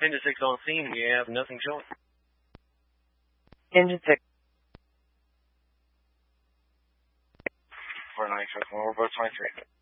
10 to 6 on scene. We have nothing showing. Engine 6. 496, 1, we're both 23.